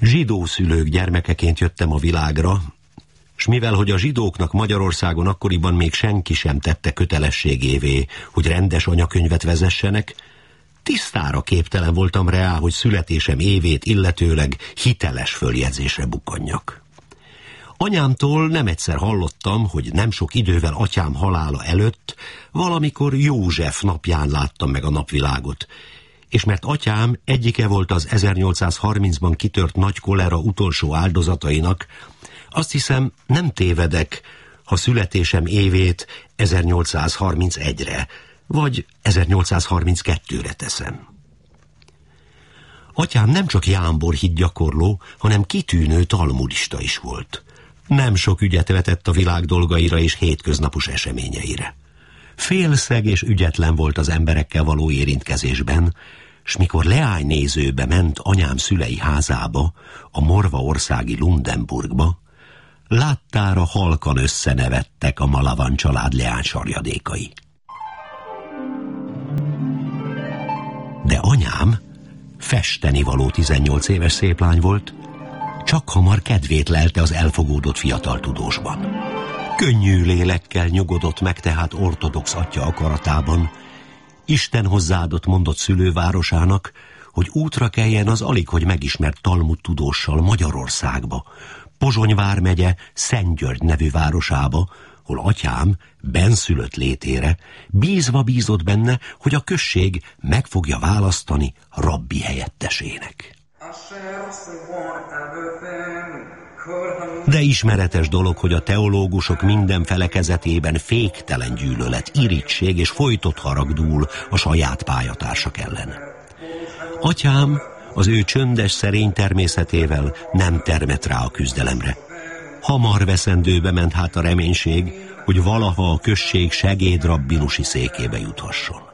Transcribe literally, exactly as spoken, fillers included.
Zsidó szülők gyermekeként jöttem a világra, s mivel, hogy a zsidóknak Magyarországon akkoriban még senki sem tette kötelességévé, hogy rendes anyakönyvet vezessenek, tisztára képtelen voltam rá, hogy születésem évét illetőleg hiteles följegyzésre bukkanjak. Anyámtól nem egyszer hallottam, hogy nem sok idővel atyám halála előtt valamikor József napján láttam meg a napvilágot, és mert atyám egyike volt az ezernyolcszázharmincban kitört nagy kolera utolsó áldozatainak, azt hiszem, nem tévedek, ha születésem évét ezernyolcszázharmincegyre, vagy ezernyolcszázharminckettőre teszem. Atyám nem csak jámbor hitgyakorló, hanem kitűnő talmudista is volt. Nem sok ügyet vetett a világ dolgaira és hétköznapos eseményeire. Félszeg és ügyetlen volt az emberekkel való érintkezésben, s mikor leánynézőbe ment anyám szülei házába, a morvaországi Lundenburgba, láttára halkan összenevettek a Malavan család leánysarjadékai. De anyám, festenivaló tizennyolc éves szép lány volt, csak hamar kedvét lelte az elfogódott fiatal tudósban. Könnyű lélekkel nyugodott meg tehát ortodox atya akaratában, Isten hozzáadott mondott szülővárosának, hogy útra keljen az alighogy megismert Talmud tudóssal Magyarországba, Pozsony vármegye Szentgyörgy nevű városába, hol atyám benszülött létére bízva bízott benne, hogy a község meg fogja választani rabbi helyettesének. De ismeretes dolog, hogy a teológusok minden felekezetében féktelen gyűlölet, irigység és folytott harag dúl a saját pályatársak ellen. Atyám az ő csöndes, szerény természetével nem termett rá a küzdelemre. Hamar veszendőbe ment hát a reménység, hogy valaha a község segédrabbinusi székébe juthasson.